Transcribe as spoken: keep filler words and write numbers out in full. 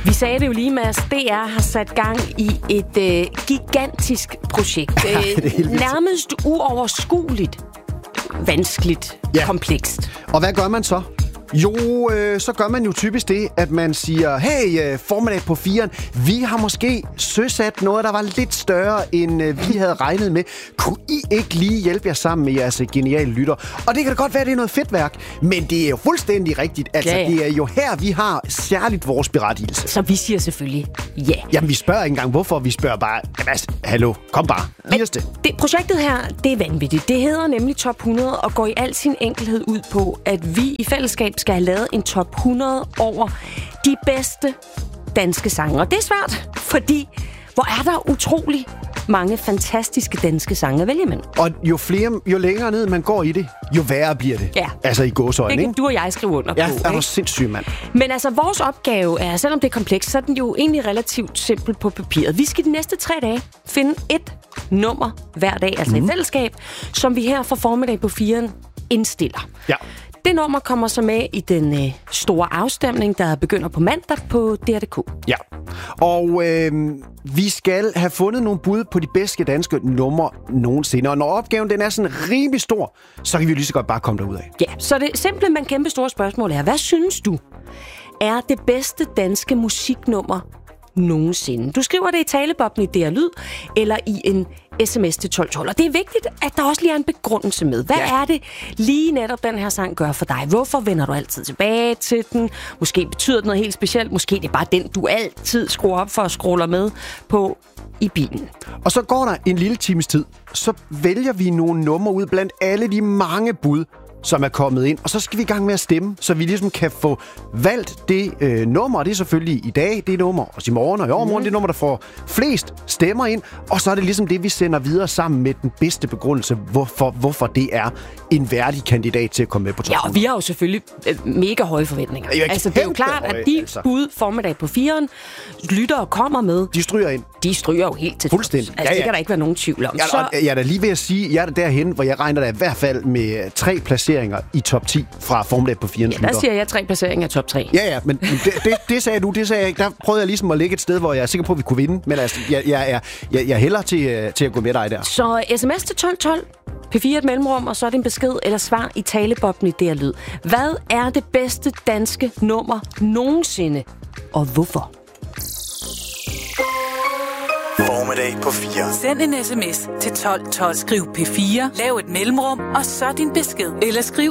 Vi sagde det jo lige, Mads. D R har sat gang i et øh, gigantisk projekt. Ja, det er helt vildt. Nærmest uoverskueligt, vanskeligt, Ja. komplekst. Og hvad gør man så? Jo, øh, så gør man jo typisk det, at man siger, hey, øh, formiddag på firen, vi har måske søsat noget, der var lidt større, end øh, vi havde regnet med. Kunne I ikke lige hjælpe jer sammen med jeres geniale lytter? Og det kan da godt være, at det er noget fedt værk, men det er jo fuldstændig rigtigt. Altså, Ja, ja. det er jo her, vi har særligt vores berettigelse. Så vi siger selvfølgelig ja. Jamen, vi spørger ikke engang, hvorfor. Vi spørger bare, altså, hallo, kom bare. Giv os det. Det, projektet her, det er vanvittigt. Det hedder nemlig Top hundrede og går i al sin enkelhed ud på, at vi i fællesskab skal have lavet en top hundrede over de bedste danske sange. Og det er svært, fordi hvor er der utrolig mange fantastiske danske sange at vælge imellem. Og jo flere, jo længere ned man går i det, jo værre bliver det. Ja. Altså i gåseøjne, Det ikke? kan du og jeg skrive under Ja, på. er du ikke? sindssyg, mand. Men altså, vores opgave er, selvom det er komplekst, så er den jo egentlig relativt simpel på papiret. Vi skal de næste tre dage finde et nummer hver dag, altså mm. i fællesskab, som vi her fra formiddag på firen indstiller. Ja. Det nummer kommer så med i den øh, store afstemning, der begynder på mandag på D R punktum d k. Ja. Og øh, vi skal have fundet nogle bud på de bedste danske numre nogensinde. Og når opgaven den er sådan rimelig stor, så kan vi jo lige så godt bare komme derud af. Ja, så det simple, men kæmpe store spørgsmål er, hvad synes du er det bedste danske musiknummer nogensinde? Du skriver det i taleboblen i D R Lyd, eller i en sms til tolv tolv. Og det er vigtigt, at der også lige er en begrundelse med. Hvad Ja. er det lige netop den her sang gør for dig? Hvorfor vender du altid tilbage til den? Måske betyder det noget helt specielt. Måske det er bare den, du altid skruer op for at scroller med på i bilen. Og så går der en lille times tid, så vælger vi nogle numre ud blandt alle de mange bud, som er kommet ind. Og så skal vi i gang med at stemme, så vi ligesom kan få valgt det øh, nummer. Og det er selvfølgelig i dag, det nummer, og i morgen og i overmorgen, mm. det nummer, der får flest stemmer ind. Og så er det ligesom det, vi sender videre sammen med den bedste begrundelse, hvorfor, hvorfor det er en værdig kandidat til at komme med på top Ja, og hundrede. vi har jo selvfølgelig øh, mega høje forventninger. Ja, Altså, det er jo kæmpe klart, høje, at de altså. bud formiddag på firen, lyttere kommer med, De stryger ind. de stryger jo helt til Fuldstændig. tops. Altså, Ja, det ja. kan der ikke være nogen tvivl om. Jeg, Så, og jeg er da lige ved at sige, jeg er da derhen, hvor jeg regner da i hvert fald med tre placeringer i top ti fra formiddag på firen. ja, der siger jeg tre placeringer i top tre. Ja, ja, men det, det, det sagde du, det sagde jeg ikke. Der prøvede jeg ligesom at lægge et sted, hvor jeg er sikker på, at vi kunne vinde. Men altså, jeg, jeg, jeg, jeg, jeg hælder til, til at gå med dig der. Så sms til tolv tolv, P fire et mellemrum, og så er det en besked eller svar i taleboblen i D R Lyd. Hvad er det bedste danske nummer nogensinde, og hvorfor? Formiddag på fire. Send en sms til tolv tolv. Skriv P fire, lav et mellemrum, og så din besked. Eller skriv